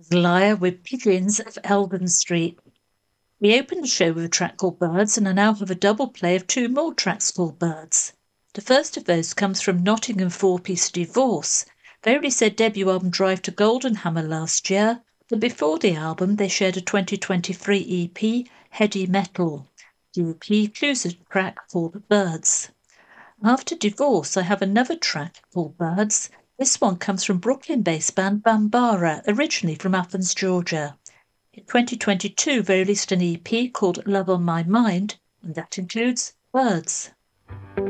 Lyre with Pigeons of Eldon Street. We opened the show with a track called Birds, and I now have a double play of two more tracks called Birds. The first of those comes from Nottingham four-piece Divorce. They released their debut album Drive to Goldenhammer last year, but before the album they shared a 2023 EP, Heady Metal. The EP includes a track called Birds. After Divorce, I have another track called Birds. This one comes from Brooklyn-based band Bambara, originally from Athens, Georgia. In 2022, they released an EP called Love on My Mind, and that includes Birds.